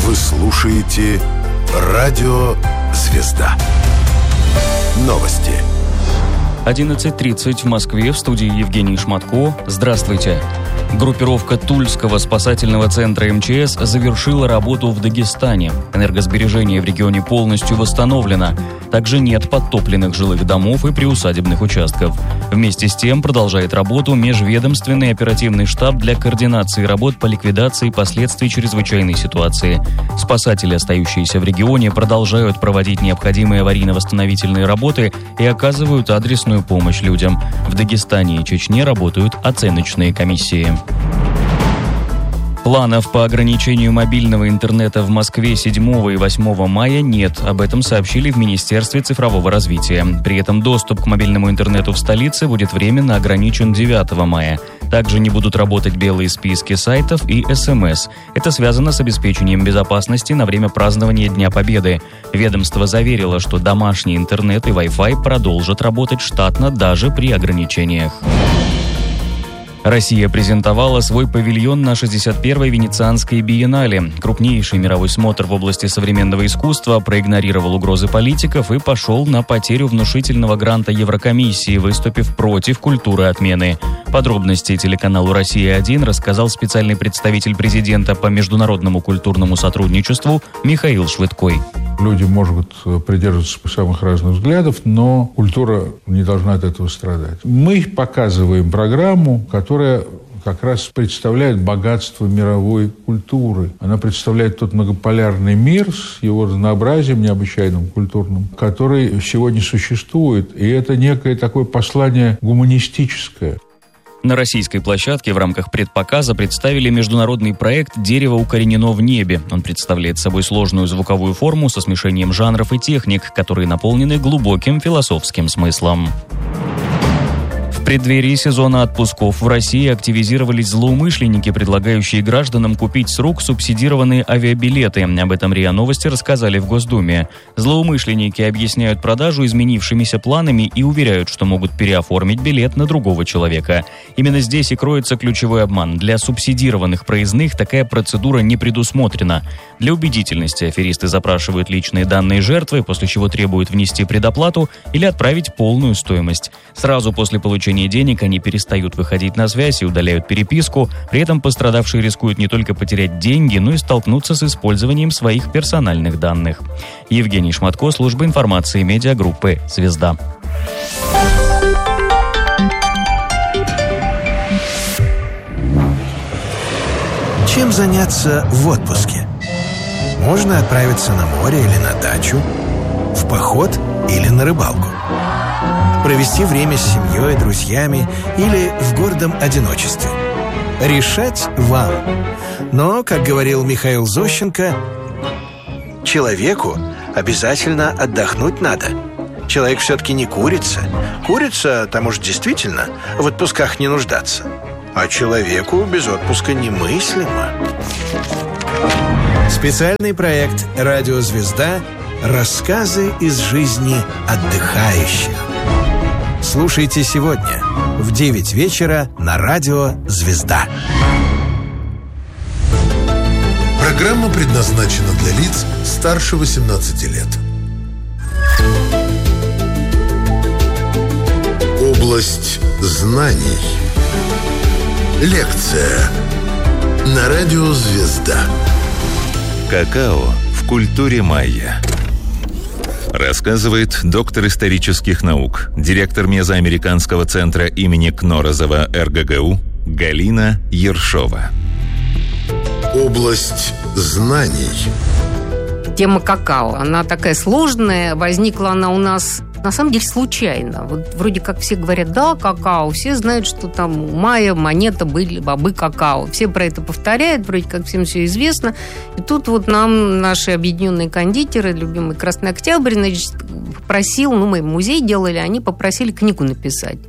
Вы слушаете «Радио Звезда». Новости. 11:30 в Москве, в студии Евгений Шматко. Здравствуйте. Группировка Тульского спасательного центра МЧС завершила работу в Дагестане. Энергосбережение в регионе полностью восстановлено. Также нет подтопленных жилых домов и приусадебных участков. Вместе с тем продолжает работу межведомственный оперативный штаб для координации работ по ликвидации последствий чрезвычайной ситуации. Спасатели, остающиеся в регионе, продолжают проводить необходимые аварийно-восстановительные работы и оказывают адресную помощь людям. В Дагестане и Чечне работают оценочные комиссии. Планов по ограничению мобильного интернета в Москве 7 и 8 мая нет. Об этом сообщили в Министерстве цифрового развития. При этом доступ к мобильному интернету в столице будет временно ограничен 9 мая. Также не будут работать белые списки сайтов и СМС. Это связано с обеспечением безопасности на время празднования Дня Победы. Ведомство заверило, что домашний интернет и Wi-Fi продолжат работать штатно даже при ограничениях. Россия презентовала свой павильон на 61-й Венецианской биеннале. Крупнейший мировой смотр в области современного искусства проигнорировал угрозы политиков и пошел на потерю внушительного гранта Еврокомиссии, выступив против культуры отмены. Подробности телеканалу «Россия-1» рассказал специальный представитель президента по международному культурному сотрудничеству Михаил Швыдкой. Люди могут придерживаться самых разных взглядов, но культура не должна от этого страдать. Мы показываем программу, которая как раз представляет богатство мировой культуры. Она представляет тот многополярный мир с его разнообразием необычайным культурным, который сегодня существует. И это некое такое послание гуманистическое. На российской площадке в рамках предпоказа представили международный проект «Дерево укоренено в небе». Он представляет собой сложную звуковую форму со смешением жанров и техник, которые наполнены глубоким философским смыслом. В преддверии сезона отпусков в России активизировались злоумышленники, предлагающие гражданам купить с рук субсидированные авиабилеты. Об этом РИА Новости рассказали в Госдуме. Злоумышленники объясняют продажу изменившимися планами и уверяют, что могут переоформить билет на другого человека. Именно здесь и кроется ключевой обман. Для субсидированных проездных такая процедура не предусмотрена. Для убедительности аферисты запрашивают личные данные жертвы, после чего требуют внести предоплату или отправить полную стоимость. Сразу после получения денег они перестают выходить на связь и удаляют переписку. При этом пострадавшие рискуют не только потерять деньги, но и столкнуться с использованием своих персональных данных. Евгений Шматко, служба информации медиагруппы «Звезда». Чем заняться в отпуске? Можно отправиться на море или на дачу, в поход или на рыбалку. Провести время с семьей, друзьями или в гордом одиночестве. Решать вам. Но, как говорил Михаил Зощенко, человеку обязательно отдохнуть надо. Человек все-таки не курица. Курица, там уж действительно в отпусках не нуждаться. А человеку без отпуска немыслимо. Специальный проект «Радио Звезда» «Рассказы из жизни отдыхающих». Слушайте сегодня в 9 вечера на радио «Звезда». Программа предназначена для лиц старше 18 лет. Область знаний. Лекция на радио «Звезда». Какао в культуре майя. Рассказывает доктор исторических наук, директор Мезоамериканского центра имени Кнорозова РГГУ Галина Ершова. Область знаний. Тема какао, она такая сложная, возникла она у нас на самом деле случайно. Вот вроде как все говорят, да, какао, все знают, что там у Майя, монета, были бобы какао. Все про это повторяют, вроде как всем все известно. И тут вот нам наши объединенные кондитеры, любимый Красный Октябрь, значит, попросил, мы музей делали, они попросили книгу написать.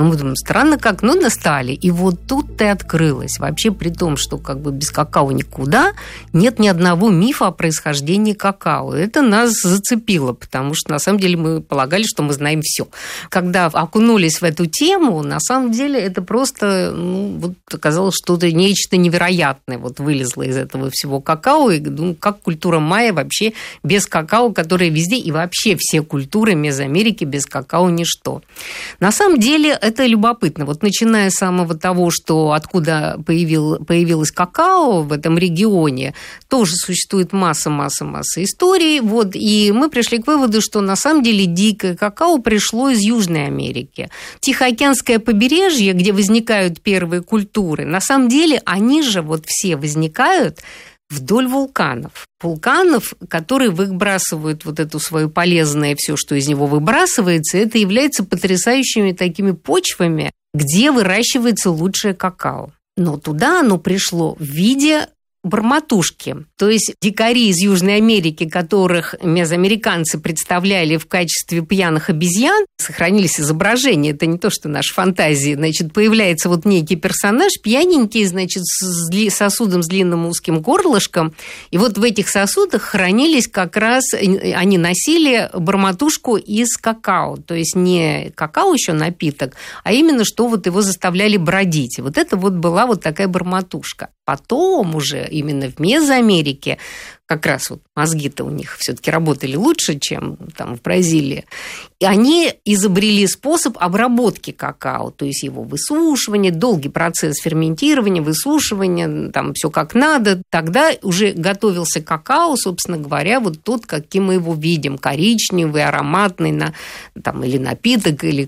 Ну, мы думаем, странно как, но настали. И вот тут-то и открылось. Вообще при том, что как бы без какао никуда, нет ни одного мифа о происхождении какао. Это нас зацепило, потому что на самом деле мы полагали, что мы знаем все. Когда окунулись в эту тему, на самом деле это просто вот оказалось что-то нечто невероятное. Вот вылезло из этого всего какао. И как культура майя вообще без какао, которая везде, и вообще все культуры Мезоамерики без какао ничто. На самом деле это любопытно. Вот начиная с самого того, что откуда появилось какао в этом регионе, тоже существует масса историй. Вот, и мы пришли к выводу, что на самом деле дикое какао пришло из Южной Америки. Тихоокеанское побережье, где возникают первые культуры, на самом деле они же вот все возникают вдоль вулканов. Вулканов, которые выбрасывают вот эту свою полезное все, что из него выбрасывается, это является потрясающими такими почвами, где выращивается лучшее какао. Но туда оно пришло в виде барматушки. То есть дикари из Южной Америки, которых мезоамериканцы представляли в качестве пьяных обезьян, сохранились изображения, это не то, что наши фантазии. Значит, появляется вот некий персонаж, пьяненький, значит, с сосудом с длинным узким горлышком, и вот в этих сосудах хранились как раз, они носили барматушку из какао, то есть не какао еще напиток, а именно, что вот его заставляли бродить. Вот это вот была вот такая барматушка. Потом уже именно в Мезоамерике как раз вот мозги-то у них все-таки работали лучше, чем там в Бразилии. И они изобрели способ обработки какао, то есть его высушивания, долгий процесс ферментирования, высушивания, там все как надо. Тогда уже готовился какао, собственно говоря, вот тот, каким мы его видим, коричневый, ароматный, там, или напиток, или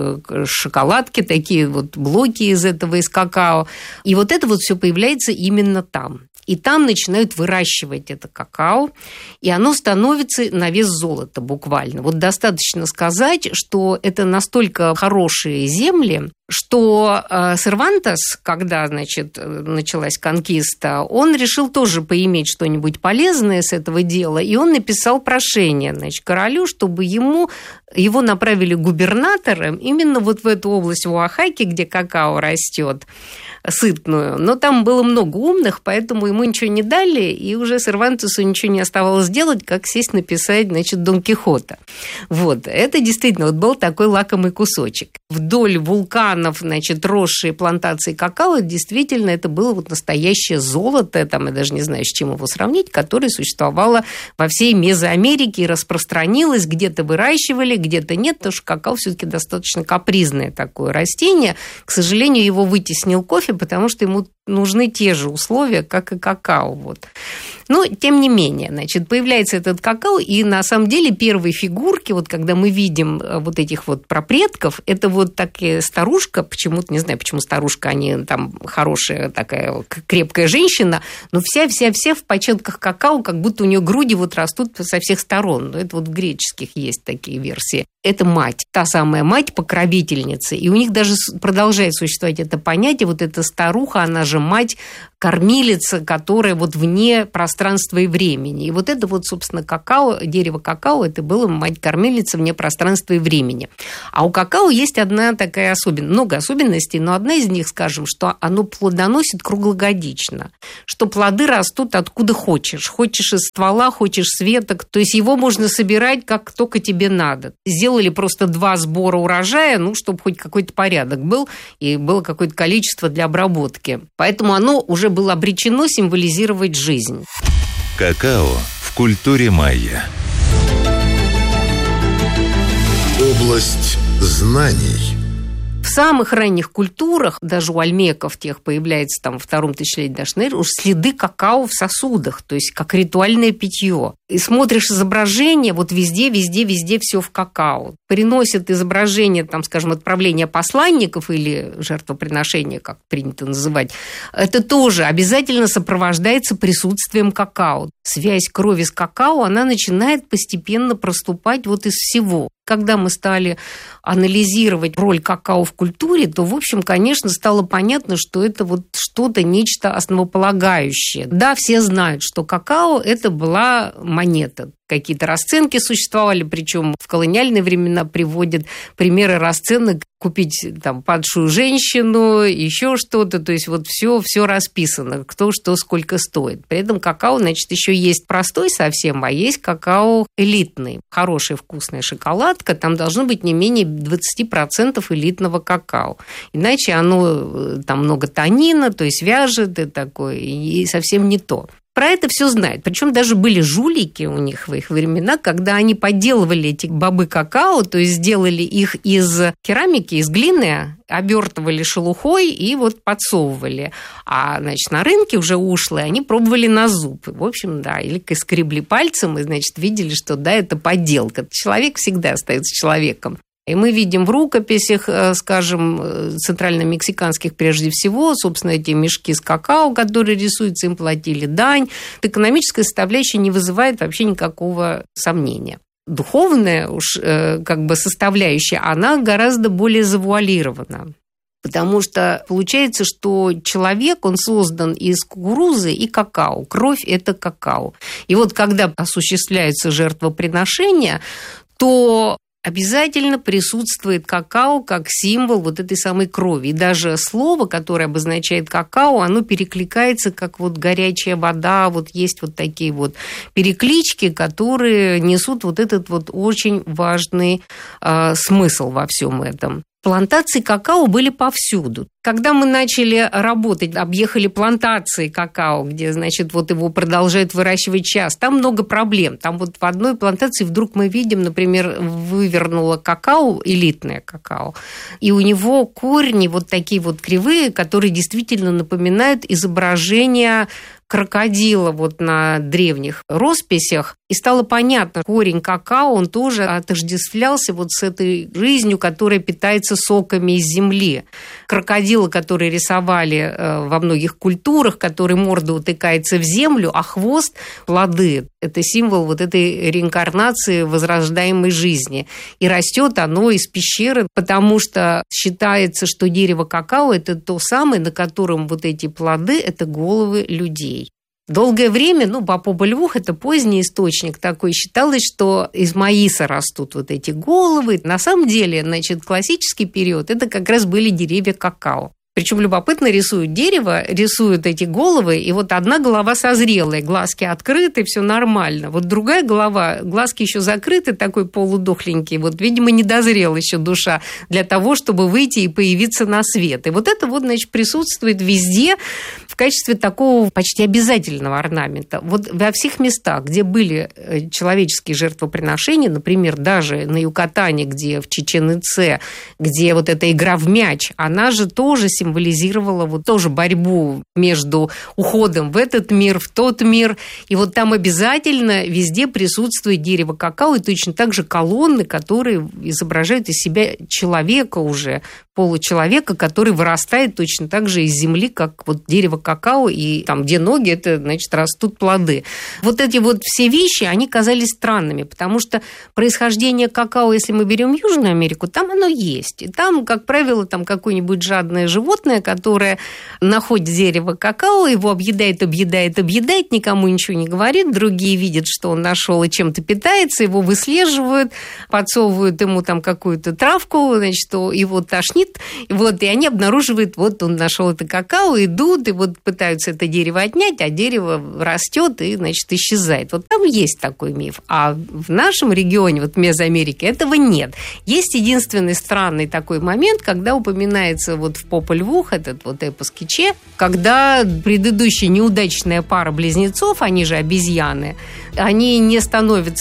шоколадки, такие вот блоки из этого, из какао. И вот это вот все появляется именно там. И там начинают выращивать это какао, и оно становится на вес золота буквально. Вот достаточно сказать, что это настолько хорошие земли, что Сервантес, когда, значит, началась конкиста, он решил тоже поиметь что-нибудь полезное с этого дела, и он написал прошение, значит, королю, чтобы его направили губернатором именно вот в эту область в Оахаке, где какао растет, сытную. Но там было много умных, поэтому ему ничего не дали, и уже Сервантесу ничего не оставалось делать, как сесть написать, значит, Дон Кихота. Вот. Это действительно вот был такой лакомый кусочек. Вдоль вулканов, значит, росшие плантации какао, действительно, это было вот настоящее золото, там, я даже не знаю, с чем его сравнить, которое существовало во всей Мезоамерике и распространилось, где-то выращивали, где-то нет, потому что какао все-таки достаточно капризное такое растение. К сожалению, его вытеснил кофе, потому что ему нужны те же условия, как и какао. Вот. Но, тем не менее, значит, появляется этот какао, и на самом деле первые фигурки, вот когда мы видим вот этих вот прапредков, это вот такая старушка, почему-то, не знаю, почему старушка, они там хорошая такая крепкая женщина, но вся в початках какао, как будто у нее груди вот растут со всех сторон. Ну, это вот в греческих есть такие версии. Это мать, та самая мать-покровительница, и у них даже продолжает существовать это понятие, вот эта старуха, она же мать-кормилица, которая вот вне пространства и времени. И вот это вот, собственно, какао, дерево какао, это было мать-кормилица вне пространства и времени. А у какао есть одна такая особенность, много особенностей, но одна из них, скажем, что оно плодоносит круглогодично, что плоды растут откуда хочешь. Хочешь из ствола, хочешь с веток, то есть его можно собирать как только тебе надо. Сделали просто 2 сбора урожая, ну, чтобы хоть какой-то порядок был, и было какое-то количество для обработки. Поэтому оно уже было обречено символизировать жизнь. Какао в культуре майя. Область знаний. В самых ранних культурах, даже у ольмеков тех появляется там во 2-м тысячелетии до нашей эры, уж следы какао в сосудах, то есть как ритуальное питье. И смотришь изображение, вот везде все в какао. Приносят изображение, там, скажем, отправления посланников или жертвоприношения, как принято называть. Это тоже обязательно сопровождается присутствием какао. Связь крови с какао, она начинает постепенно проступать вот из всего. Когда мы стали анализировать роль какао в культуре, то, в общем, конечно, стало понятно, что это вот что-то, нечто основополагающее. Да, все знают, что какао – это была монета. Какие-то расценки существовали, причем в колониальные времена приводят примеры расценок: купить там падшую женщину, еще что-то, то есть вот все расписано, кто что сколько стоит. При этом какао, значит, еще есть простой совсем, а есть какао элитный. Хорошая вкусная шоколадка, там должно быть не менее 20% элитного какао. Иначе оно, там много танина, то есть вяжет и такое, и совсем не то. Про это все знают. Причем даже были жулики у них в их времена, когда они подделывали эти бобы какао, то есть сделали их из керамики, из глины, обертывали шелухой и вот подсовывали. А, значит, на рынке уже ушлые они пробовали на зуб. В общем, да, или скребли пальцем и, значит, видели, что да, это подделка. Человек всегда остается человеком. И мы видим в рукописях, скажем, центрально-мексиканских прежде всего, собственно, эти мешки с какао, которые рисуются, им платили дань. Экономическая составляющая не вызывает вообще никакого сомнения. Духовная уж как бы составляющая, она гораздо более завуалирована. Потому что получается, что человек, он создан из кукурузы и какао. Кровь – это какао. И вот когда осуществляется жертвоприношение, то обязательно присутствует какао как символ вот этой самой крови. И даже слово, которое обозначает какао, оно перекликается как вот горячая вода. Вот есть вот такие вот переклички, которые несут вот этот вот очень важный смысл во всем этом. Плантации какао были повсюду. Когда мы начали работать, объехали плантации какао, где, значит, вот его продолжают выращивать сейчас, там много проблем. Там вот в одной плантации вдруг мы видим, например, вывернуло какао, элитное какао, и у него корни вот такие вот кривые, которые действительно напоминают изображение крокодила вот на древних росписях. И стало понятно, корень какао, он тоже отождествлялся вот с этой жизнью, которая питается соками из земли. Крокодила, которые рисовали во многих культурах, который морда утыкается в землю, а хвост – плоды. Это символ вот этой реинкарнации возрождаемой жизни. И растет оно из пещеры, потому что считается, что дерево какао – это то самое, на котором вот эти плоды – это головы людей. Долгое время, Попо-Бельвух – это поздний источник такой, считалось, что из маиса растут вот эти головы. На самом деле, значит, классический период – это как раз были деревья какао. Причем любопытно рисуют дерево, рисуют эти головы, и вот одна голова созрелая, глазки открыты, все нормально. Вот другая голова, глазки еще закрыты, такой полудохленький, вот, видимо, не дозрела еще душа для того, чтобы выйти и появиться на свет. И вот это вот, значит, присутствует везде в качестве такого почти обязательного орнамента. Вот во всех местах, где были человеческие жертвоприношения, например, даже на Юкатане, где в Чичен-Ице, где вот эта игра в мяч, она же тоже символизировала вот тоже борьбу между уходом в этот мир, в тот мир. И вот там обязательно везде присутствует дерево какао, и точно так же колонны, которые изображают из себя человека уже, получеловека, который вырастает точно так же из земли, как вот дерево какао, и там, где ноги, это, значит, растут плоды. Вот эти вот все вещи, они казались странными, потому что происхождение какао, если мы берем Южную Америку, там оно есть. И там, как правило, там какое-нибудь жадное животное, которое находит дерево какао, его объедает, никому ничего не говорит, другие видят, что он нашел и чем-то питается, его выслеживают, подсовывают ему там какую-то травку, значит, его тошнит, и они обнаруживают, вот он нашел это какао, идут, и вот пытаются это дерево отнять, а дерево растет и, значит, исчезает. Вот там есть такой миф. А в нашем регионе, вот в Мезоамерике, этого нет. Есть единственный странный такой момент, когда упоминается вот в Попо-Львух этот вот эпос Киче, когда предыдущая неудачная пара близнецов, они же обезьяны, они не становятся